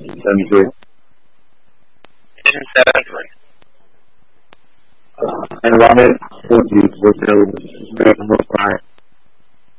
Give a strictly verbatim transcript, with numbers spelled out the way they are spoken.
seventy-three. ten seventy-three. Uh, and Robert, what do you, what's the, what's the,